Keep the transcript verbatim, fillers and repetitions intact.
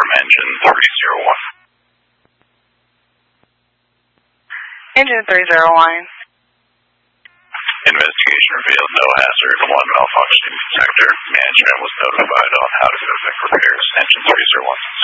from engine three zero one. Engine three zero one. Investigation revealed no hazard, one malfunctioning detector. Management was notified on how to effect repairs. Engine three zero one.